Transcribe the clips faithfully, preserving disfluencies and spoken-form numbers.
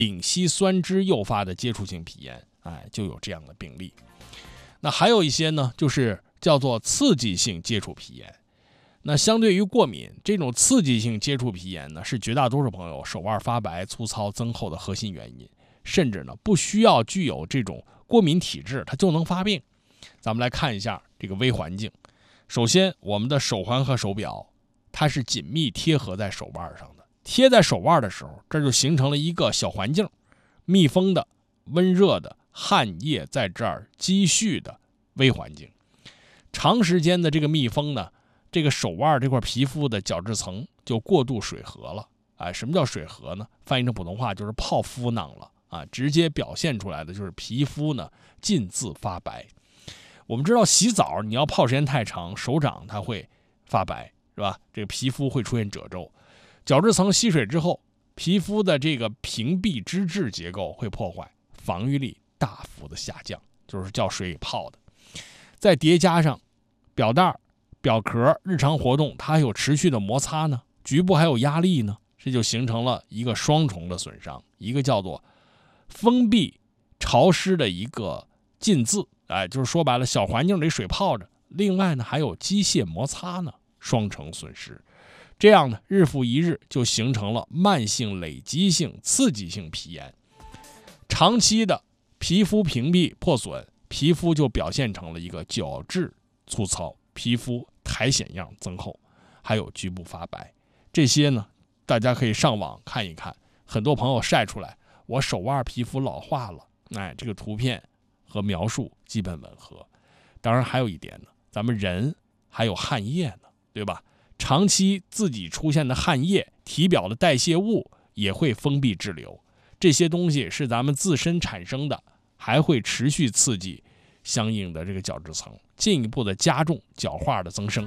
丙烯酸酯诱发的接触性皮炎，哎，就有这样的病例。那还有一些呢，就是叫做刺激性接触皮炎。那相对于过敏，这种刺激性接触皮炎呢，是绝大多数朋友手腕发白、粗糙、增厚的核心原因，甚至呢不需要具有这种过敏体质，它就能发病。咱们来看一下这个微环境。首先，我们的手环和手表，它是紧密贴合在手腕上的。贴在手腕的时候，这就形成了一个小环境，密封的、温热的汗液在这儿积蓄的微环境。长时间的这个密封呢，这个手腕这块皮肤的角质层就过度水合了。哎，什么叫水合呢？翻译成普通话就是泡敷囊了啊，直接表现出来的就是皮肤呢尽自发白。我们知道洗澡你要泡时间太长，手掌它会发白，是吧？这个皮肤会出现褶皱，角质层吸水之后，皮肤的这个屏蔽脂质结构会破坏，防御力大幅的下降，就是叫水给泡的。再叠加上表带、表壳日常活动，它还有持续的摩擦呢，局部还有压力呢，这就形成了一个双重的损伤，一个叫做封闭潮湿的一个浸渍，哎，就是说白了，小环境里水泡着，另外呢还有机械摩擦呢，双重损失。这样呢，日复一日就形成了慢性累积性刺激性皮炎。长期的皮肤屏蔽破损，皮肤就表现成了一个角质粗糙，皮肤苔藓样增厚，还有局部发白。这些呢，大家可以上网看一看，很多朋友晒出来，我手腕皮肤老化了，哎，这个图片和描述基本吻合。当然还有一点呢，咱们人还有汗液呢，对吧？长期自己出现的汗液，体表的代谢物也会封闭滞留，这些东西是咱们自身产生的，还会持续刺激相应的这个角质层，进一步的加重角化的增生。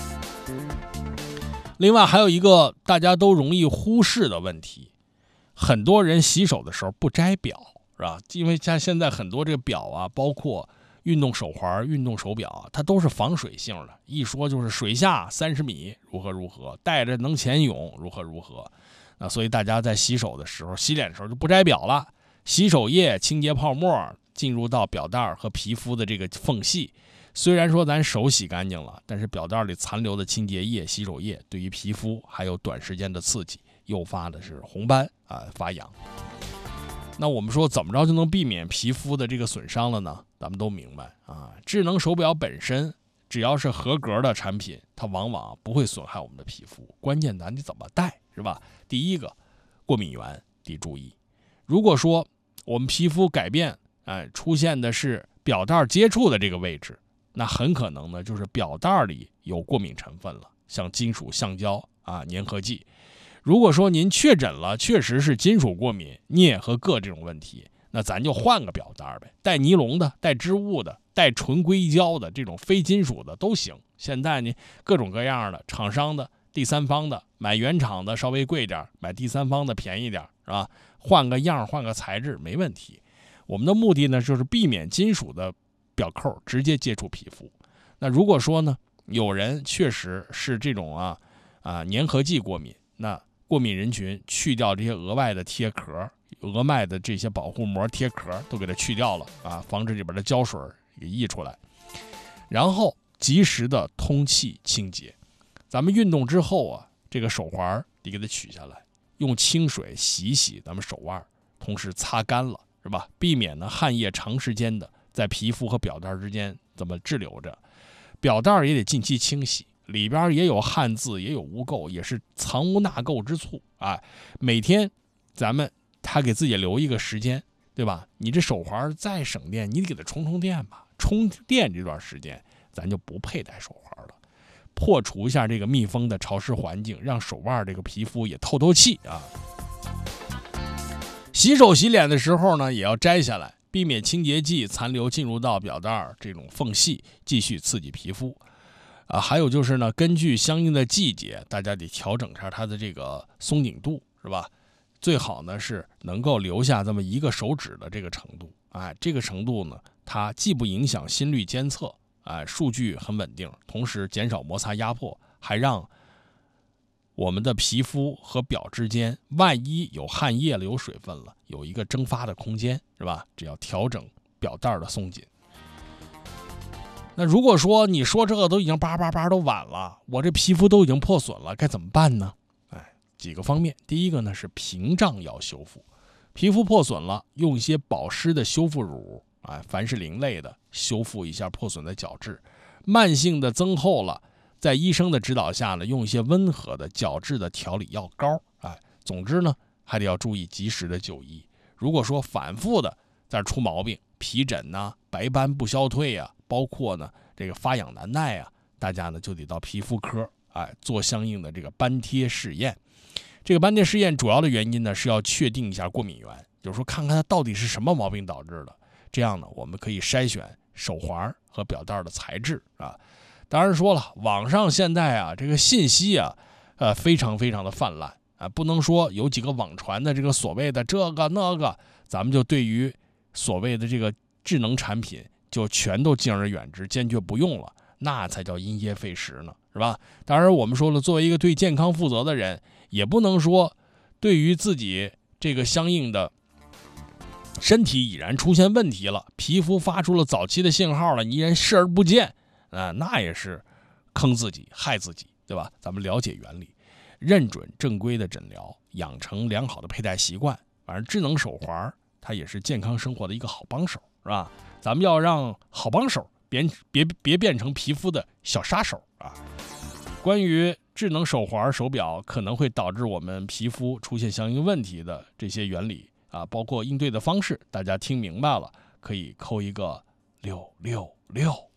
另外还有一个大家都容易忽视的问题，很多人洗手的时候不摘表，是吧？因为像现在很多这个表啊，包括运动手环、运动手表，它都是防水性的，一说就是水下三十米如何如何，戴着能潜泳如何如何。那所以大家在洗手的时候、洗脸的时候就不摘表了，洗手液、清洁泡沫进入到表带和皮肤的这个缝隙。虽然说咱手洗干净了，但是表带里残留的清洁液、洗手液对于皮肤还有短时间的刺激，诱发的是红斑啊、发痒。那我们说怎么着就能避免皮肤的这个损伤了呢？咱们都明白啊，智能手表本身只要是合格的产品，它往往不会损害我们的皮肤，关键咱得怎么戴，是吧？第一个，过敏源得注意。如果说我们皮肤改变，哎，出现的是表带接触的这个位置，那很可能呢就是表带里有过敏成分了，像金属、橡胶啊、粘合剂。如果说您确诊了，确实是金属过敏、镍和铬这种问题，那咱就换个表带呗，带尼龙的、带织物的、带纯硅胶的，这种非金属的都行。现在呢，各种各样的厂商的、第三方的，买原厂的稍微贵点，买第三方的便宜点，是吧？换个样、换个材质没问题。我们的目的呢，就是避免金属的表扣直接接触皮肤。那如果说呢，有人确实是这种啊啊粘合剂过敏，那过敏人群去掉这些额外的贴壳、额外的这些保护膜贴壳都给它去掉了啊，防止里边的胶水给溢出来。然后及时的通气清洁。咱们运动之后啊，这个手环得给它取下来，用清水洗洗咱们手腕，同时擦干了，是吧？避免呢汗液长时间的在皮肤和表带之间怎么滞留着。表带也得近期清洗，里边也有汗渍，也有污垢，也是藏污纳垢之处啊！每天咱们他给自己留一个时间，对吧？你这手环再省电，你得给它充充电吧。充电这段时间，咱就不佩戴手环了，破除一下这个密封的潮湿环境，让手腕这个皮肤也透透气啊。洗手洗脸的时候呢，也要摘下来，避免清洁剂残留进入到表带这种缝隙，继续刺激皮肤。啊，还有就是呢，根据相应的季节，大家得调整一下它的这个松紧度，是吧？最好呢是能够留下这么一个手指的这个程度，哎，这个程度呢，它既不影响心率监测，哎，数据很稳定，同时减少摩擦压迫，还让我们的皮肤和表之间，万一有汗液了、有水分了，有一个蒸发的空间，是吧？只要调整表带的松紧。那如果说你说这个都已经叭叭叭都晚了，我这皮肤都已经破损了，该怎么办呢？哎，几个方面。第一个呢是屏障要修复，皮肤破损了，用一些保湿的修复乳，哎，凡士林类的修复一下破损的角质。慢性的增厚了，在医生的指导下呢，用一些温和的角质的调理药膏，哎，总之呢还得要注意及时的就医。如果说反复的在出毛病，皮疹呐、啊、白斑不消退啊，包括呢这个发痒难耐啊，大家呢就得到皮肤科，哎，做相应的这个斑贴试验。这个斑贴试验主要的原因呢是要确定一下过敏源，就是说看看它到底是什么毛病导致的。这样呢，我们可以筛选手环和表带的材质啊。当然说了，网上现在啊这个信息啊，呃非常非常的泛滥啊，不能说有几个网传的这个所谓的这个那个，咱们就对于所谓的这个智能产品就全都敬而远之，坚决不用了，那才叫因噎废食呢，是吧？当然我们说了，作为一个对健康负责的人，也不能说对于自己这个相应的身体已然出现问题了，皮肤发出了早期的信号了，你依然视而不见，啊、呃，那也是坑自己害自己，对吧？咱们了解原理，认准正规的诊疗，养成良好的佩戴习惯。反正智能手环它也是健康生活的一个好帮手，是吧？咱们要让好帮手别别别变成皮肤的小杀手啊！关于智能手环手表可能会导致我们皮肤出现相应问题的这些原理啊，包括应对的方式，大家听明白了，可以扣一个六六六。